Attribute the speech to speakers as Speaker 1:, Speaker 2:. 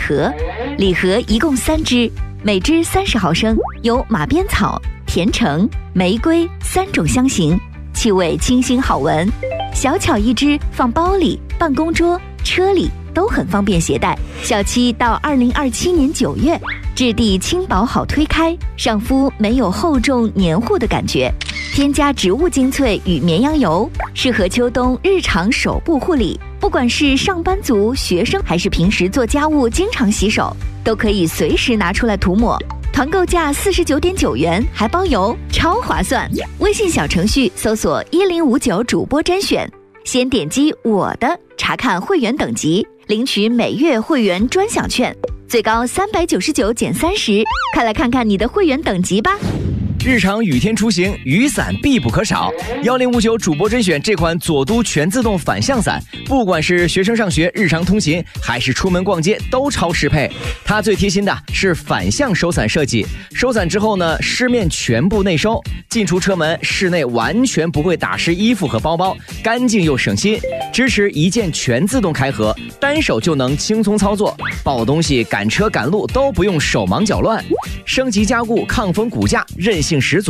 Speaker 1: 盒，礼盒一共3支，每支30毫升，有马鞭草、甜橙、玫瑰3种香型，气味清新好闻。小巧一支，放包里、办公桌、车里都很方便携带。小七到2027年9月，质地轻薄好推开，上肤没有厚重黏糊的感觉。添加植物精粹与绵羊油，适合秋冬日常手部护理。不管是上班族、学生，还是平时做家务经常洗手，都可以随时拿出来涂抹。团购价49.9元，还包邮，超划算！微信小程序搜索1059主播甄选，先点击我的查看会员等级，领取每月会员专享券，最高399减30，快来看看你的会员等级吧。
Speaker 2: 日常雨天出行，雨伞必不可少。1059主播甄选这款左都全自动反向伞，不管是学生上学、日常通勤，还是出门逛街，都超适配。它最贴心的是反向收伞设计，收伞之后呢，湿面全部内收，进出车门、室内完全不会打湿衣服和包包，干净又省心。支持一键全自动开合，单手就能轻松操作，抱东西、赶车赶路都不用手忙脚乱。升级加固抗风骨架，韧性十足。